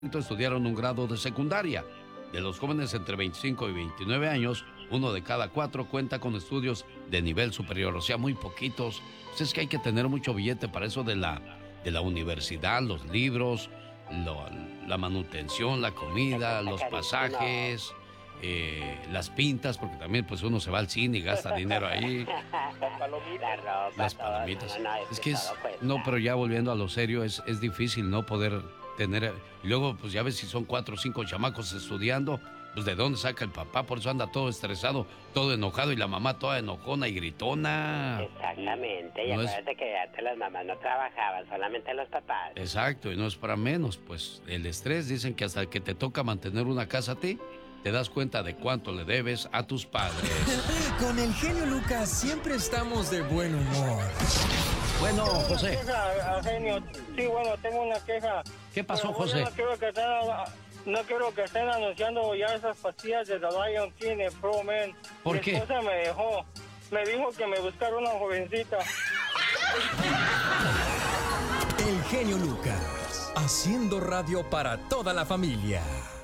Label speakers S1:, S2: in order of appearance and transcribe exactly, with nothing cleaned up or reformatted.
S1: estudiaron un grado de secundaria. De los jóvenes entre veinticinco y veintinueve años, uno de cada cuatro cuenta con estudios de nivel superior, o sea, muy poquitos. Pues es que hay que tener mucho billete para eso de la, de la universidad, los libros, lo, la manutención, la comida, los pasajes, eh, las pintas, porque también pues uno se va al cine y gasta dinero ahí.
S2: Las palomitas,
S1: Las palomitas. Es que es, no, pero ya volviendo a lo serio, es, es difícil no poder tener. Y luego, pues ya ves, si son cuatro o cinco chamacos estudiando, pues de dónde saca el papá, por eso anda todo estresado, todo enojado, y la mamá toda enojona y gritona.
S2: Exactamente, y
S1: no
S2: acuérdate es... que antes las mamás no trabajaban, solamente los papás.
S1: Exacto, y no es para menos, pues el estrés, dicen que hasta que te toca mantener una casa a ti, te das cuenta de cuánto le debes a tus padres.
S3: Con el genio Lucas siempre estamos de buen humor.
S1: Bueno, José.
S4: Queja, genio. Sí, bueno, tengo una queja.
S1: ¿Qué pasó,
S4: Pero,
S1: José?
S4: No quiero que estén, no quiero que estén anunciando ya esas pastillas de The Lion King en Pro Men.
S1: ¿Por
S4: Mi
S1: qué?
S4: Mi esposa me dejó. Me dijo que me buscara una jovencita.
S3: El genio Lucas, haciendo radio para toda la familia.